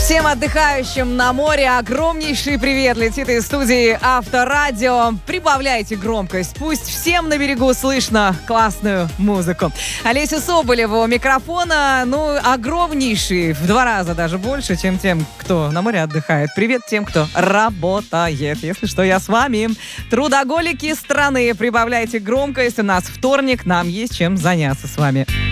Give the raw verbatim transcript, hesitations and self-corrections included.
Всем отдыхающим на море огромнейший привет летит из студии Авторадио. Прибавляйте громкость, пусть всем на берегу слышно классную музыку. Олеся Соболева у микрофона, ну, огромнейший, в два раза даже больше, чем тем, кто на море отдыхает. Привет тем, кто работает. Если что, я с вами. Трудоголики страны, прибавляйте громкость. У нас вторник, нам есть чем заняться с вами.